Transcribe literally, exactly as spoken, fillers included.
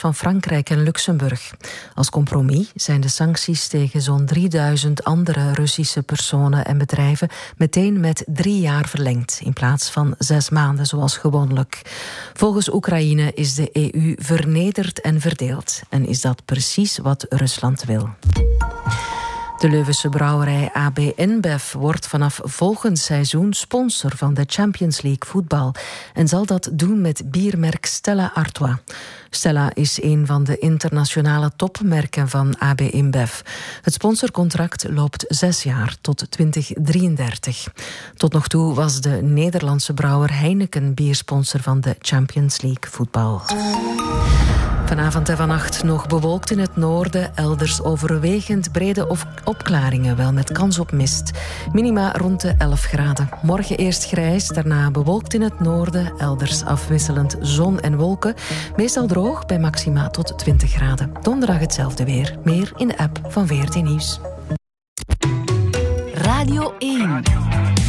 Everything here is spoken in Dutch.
van Frankrijk en Luxemburg. Als compromis zijn de sancties tegen zo'n drieduizend andere Russische personen en bedrijven meteen met drie jaar verlengd, in plaats van zes maanden zoals gewoonlijk. Volgens Oekraïne is de E U vernederd en verdeeld. En is dat precies wat Rusland wil. De Leuvense brouwerij A B InBev wordt vanaf volgend seizoen sponsor van de Champions League voetbal en zal dat doen met biermerk Stella Artois. Stella is een van de internationale topmerken van A B InBev. Het sponsorcontract loopt zes jaar tot twintig drieëndertig. Tot nog toe was de Nederlandse brouwer Heineken biersponsor van de Champions League voetbal. Vanavond en vannacht nog bewolkt in het noorden, elders overwegend brede of opklaringen, wel met kans op mist. Minima rond de elf graden. Morgen eerst grijs, daarna bewolkt in het noorden, elders afwisselend zon en wolken. Meestal droog bij maxima tot twintig graden. Donderdag hetzelfde weer. Meer in de app van V R T Nieuws. Radio één.